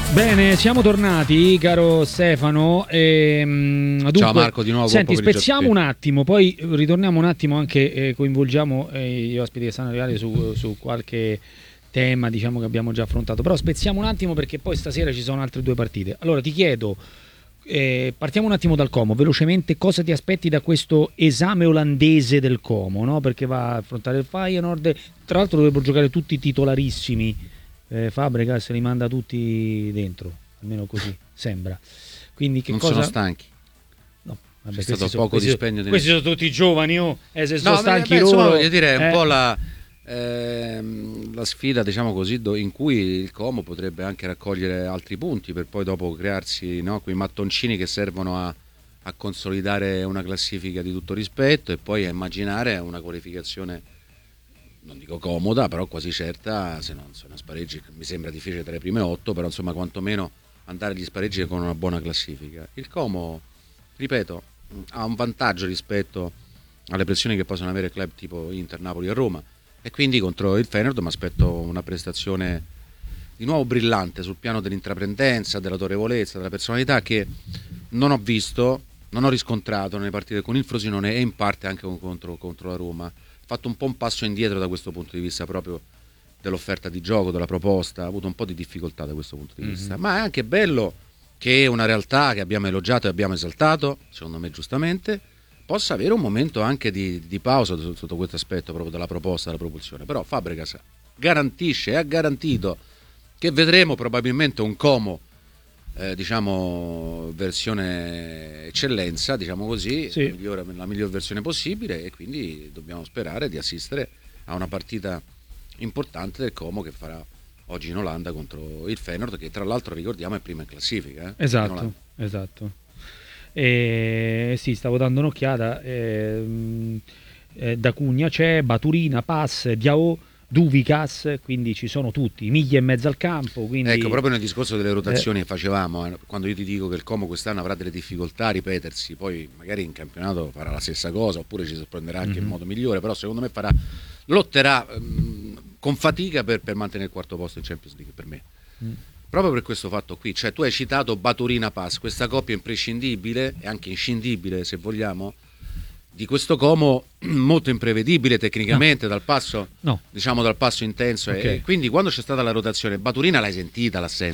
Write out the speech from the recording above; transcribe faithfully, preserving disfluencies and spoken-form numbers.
Bene, siamo tornati, caro Stefano. E, dunque, ciao Marco, di nuovo. Senti, spezziamo un attimo, poi ritorniamo un attimo anche, eh, coinvolgiamo eh, gli ospiti che stanno arrivando su, su qualche tema, diciamo, che abbiamo già affrontato. Però spezziamo un attimo perché poi stasera ci sono altre due partite. Allora ti chiedo, eh, partiamo un attimo dal Como, velocemente, cosa ti aspetti da questo esame olandese del Como, no? Perché va a affrontare il Feyenoord, tra l'altro dovrebbero giocare tutti titolarissimi. Eh, Fabregas li manda tutti dentro, almeno così sembra. Quindi che non cosa... sono stanchi. No, vabbè, è stato sono, poco questi, dispendio di questi sono tutti giovani, oh. eh, se sono no, stanchi beh, loro. insomma, voglio dire, è eh. un po' la, ehm, la sfida, diciamo così, do, in cui il Como potrebbe anche raccogliere altri punti per poi dopo crearsi, no, quei mattoncini che servono a, a consolidare una classifica di tutto rispetto e poi a immaginare una qualificazione, non dico comoda, però quasi certa, se non, se non spareggi, mi sembra difficile tra le prime otto, però insomma quantomeno andare agli spareggi con una buona classifica. Il Como, ripeto, ha un vantaggio rispetto alle pressioni che possono avere club tipo Inter, Napoli e Roma, e quindi contro il Feyenoord mi aspetto una prestazione di nuovo brillante sul piano dell'intraprendenza, dell'autorevolezza, della personalità, che non ho visto, non ho riscontrato nelle partite con il Frosinone e in parte anche contro, contro la Roma. Fatto un po' un passo indietro da questo punto di vista proprio dell'offerta di gioco, della proposta, ha avuto un po' di difficoltà da questo punto di vista, mm-hmm. Ma è anche bello che una realtà che abbiamo elogiato e abbiamo esaltato, secondo me giustamente, possa avere un momento anche di, di pausa sotto questo aspetto proprio della proposta, della propulsione. Però Fabregas garantisce e ha garantito che vedremo probabilmente un Como Eh, diciamo versione eccellenza, diciamo così, sì. la, migliore, la miglior versione possibile, e quindi dobbiamo sperare di assistere a una partita importante del Como che farà oggi in Olanda contro il Feyenoord, che tra l'altro ricordiamo è prima in classifica. Eh? Esatto, in esatto. E, sì, stavo dando un'occhiata. Eh, eh, da Cugna c'è, Baturina, Pass, Diao, Duvicas, quindi ci sono tutti, miglia e mezzo al campo. Quindi... Ecco, proprio nel discorso delle rotazioni eh. che facevamo, eh, quando io ti dico che il Como quest'anno avrà delle difficoltà a ripetersi, poi magari in campionato farà la stessa cosa, oppure ci sorprenderà anche mm-hmm. in modo migliore, però secondo me farà, lotterà ehm, con fatica per, per mantenere il quarto posto in Champions League per me. Mm. Proprio per questo fatto qui, cioè tu hai citato Baturina Pass, questa coppia imprescindibile e anche inscindibile, se vogliamo, di questo Como molto imprevedibile tecnicamente, no. dal passo no. diciamo dal passo intenso, okay. E quindi quando c'è stata la rotazione Baturina l'hai sentita l'assenza?